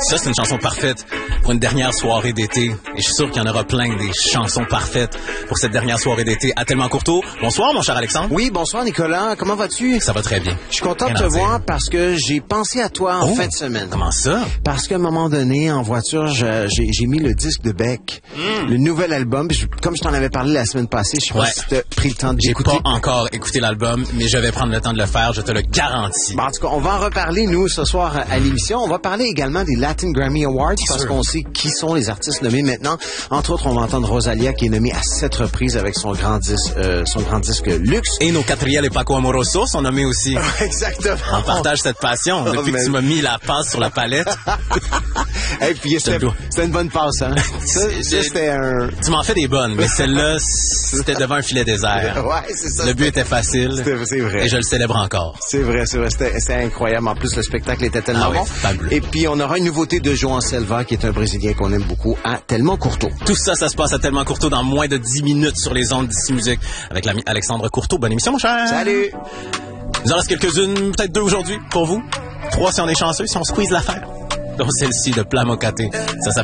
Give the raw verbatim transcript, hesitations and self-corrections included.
Ça, c'est une chanson parfaite pour une dernière soirée d'été. Et je suis sûr qu'il y en aura plein des chansons parfaites pour cette dernière soirée d'été à Tellement Courteau. Bonsoir, mon cher Alexandre. Oui, bonsoir, Nicolas. Comment vas-tu? Ça va très bien. Je suis content Rien de te à dire. voir parce que j'ai pensé à toi en Oh, fin de semaine. Comment ça? Parce qu'à un moment donné, en voiture, je- j'ai j'ai mis le disque de Beck, Mm. le nouvel album. Puis je- Comme je t'en avais parlé la semaine passée, je sais pas Ouais. si tu as pris le temps de J'ai l'écouter. pas encore écouté l'album, mais je vais prendre le temps de le faire, je te le garantis. Bon, en tout cas, on va en reparler, nous, ce soir à l'émission. On va parler également des Latin Grammy Awards parce sûr. qu'on sait qui sont les artistes nommés maintenant. Entre autres, on va entendre Rosalia qui est nommée à sept reprises avec son grand disque, euh, son grand disque Luxe. Et nos Catriel et Paco Amoroso sont nommés aussi. Exactement. On partage cette passion Oh, depuis mais- que tu m'as mis la passe sur la palette. Et puis, c'était dois. c'était une bonne passe, hein? Ça, ça, c'était un... Tu m'en fais des bonnes, mais celle-là, c'était devant un filet désert. Ouais, c'est ça. Le but était facile. C'était- c'est vrai. Et je le célèbre encore. C'est vrai, c'est vrai. C'était c'était incroyable. En plus, le spectacle était tellement Ah oui, bon. fabuleux. Et puis, on aura une nouveauté de João Selva, qui est un Brésilien qu'on aime beaucoup, à Tellement Courteau. Tout ça, ça se passe à Tellement Courteau dans moins de dix minutes sur les ondes d'Ici Musique avec l'ami Alexandre Courteau. Bonne émission, mon cher. Salut! Il en reste quelques-unes, peut-être deux aujourd'hui pour vous. Trois si on est chanceux, si on squeeze l'affaire. Donc celle-ci de Plat Mocaté. Ça s'appelle